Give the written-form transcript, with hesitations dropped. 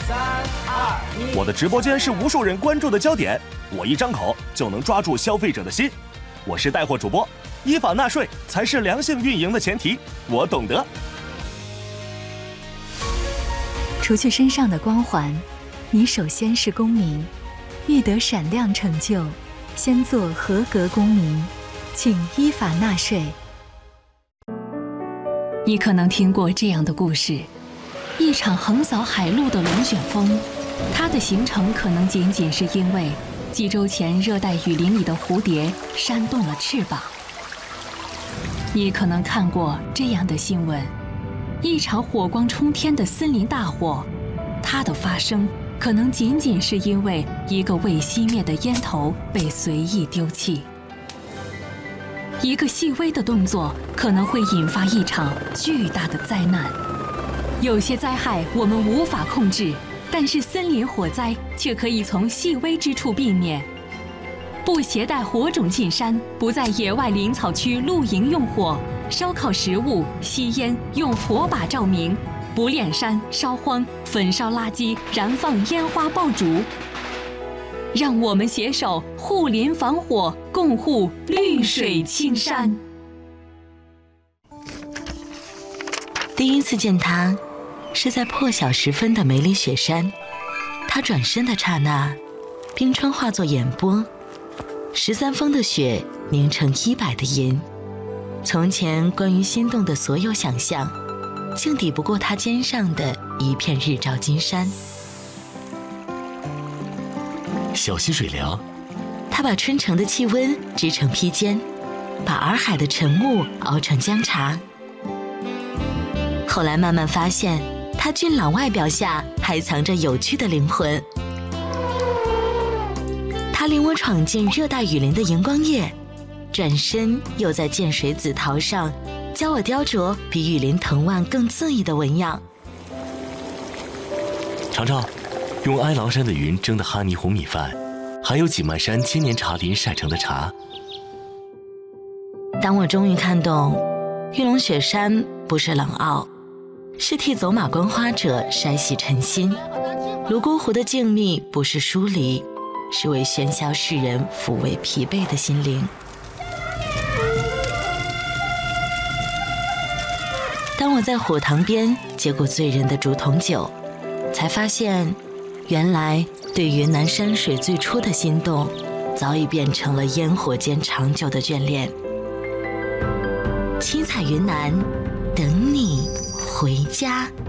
我的直播间是无数人关注的焦点，我一张口就能抓住消费者的心。我是带货主播，依法纳税才是良性运营的前提，我懂得。 除去身上的光环，你首先是公民。欲得闪亮成就，先做合格公民，请依法纳税。你可能听过这样的故事：一场横扫海陆的龙卷风，它的形成可能仅仅是因为几周前热带雨林里的蝴蝶扇动了翅膀。你可能看过这样的新闻：一场火光冲天的森林大火，它的发生可能仅仅是因为一个未熄灭的烟头被随意丢弃。一个细微的动作可能会引发一场巨大的灾难。有些灾害我们无法控制，但是森林火灾却可以从细微之处避免。不携带火种进山，不在野外林草区露营用火，烧烤食物、吸烟用火把照明，不炼山、烧荒、焚烧垃圾、燃放烟花爆竹。让我们携手护林防火，共护绿水青山。 第一次见他，是在破晓时分的梅里雪山。他转身的刹那，冰川化作眼波，13峰的雪凝成100的银。从前关于心动的所有想象，竟抵不过他肩上的一片日照金山。 小溪水凉， 他把春城的气温织成披肩，把洱海的晨雾熬成姜茶。后来慢慢发现，他俊朗外表下还藏着有趣的灵魂。他领我闯进热带雨林的荧光夜，转身又在涧水紫桃上教我雕琢比雨林藤蔓更恣意的纹样。 尝尝用哀牢山的云蒸的哈尼红米饭，还有锦漫山千年茶林晒成的茶。 当我终于看懂，玉龙雪山不是冷傲，是替走马观花者筛洗尘心；泸沽湖的静谧不是疏离，是为喧嚣世人抚慰疲惫的心灵。当我在火塘边接过醉人的竹筒酒，才发现原来对云南山水最初的心动，早已变成了烟火间长久的眷恋。七彩云南，等你回家。